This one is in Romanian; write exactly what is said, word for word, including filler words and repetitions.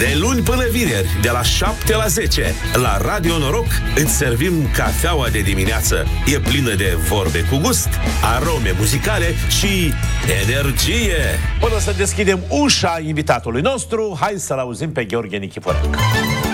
De luni până vineri, de la șapte la zece, la Radio Noroc, îți servim cafeaua de dimineață. E plină de vorbe cu gust, arome muzicale și energie. Până să deschidem ușa invitatului nostru, hai să-l auzim pe Gheorghe Nichiforenc.